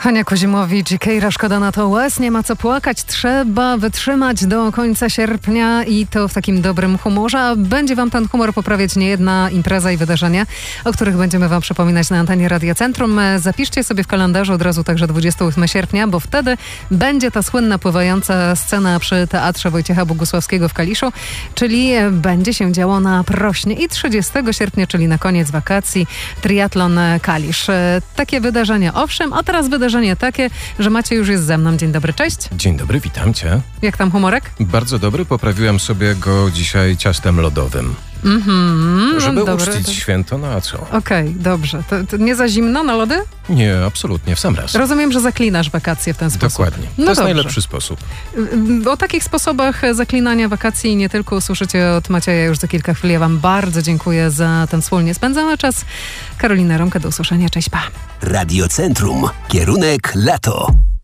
Hania Kozimowicz i Kejra, szkoda na to łez, nie ma co płakać, trzeba wytrzymać do końca sierpnia i to w takim dobrym humorze, a będzie wam ten humor poprawiać niejedna impreza i wydarzenia, o których będziemy wam przypominać na antenie Radia Centrum. Zapiszcie sobie w kalendarzu od razu także 28 sierpnia, bo wtedy będzie ta słynna pływająca scena przy Teatrze Wojciecha Bogusławskiego w Kaliszu, czyli będzie się działo na Prośnie i 30 sierpnia, czyli na koniec wakacji, triatlon Kalisz. Takie wydarzenia, owszem, a teraz wydarzenie takie, że Maciej już jest ze mną. Dzień dobry, cześć. Dzień dobry, witam cię. Jak tam humorek? Bardzo dobry, poprawiłem sobie go dzisiaj ciastem lodowym. Żeby uczcić święto, no a co? Okej, dobrze. To nie za zimno na lody? Nie, absolutnie, w sam raz. Rozumiem, że zaklinasz wakacje w ten sposób. Dokładnie. No to jest dobrze. najlepszy sposób. O takich sposobach zaklinania wakacji i nie tylko usłyszycie od Macieja już za kilka chwil. Ja wam bardzo dziękuję za ten wspólnie spędzony czas. Karolina Rąka, do usłyszenia. Cześć, pa. Radio Centrum. Kierunek lato.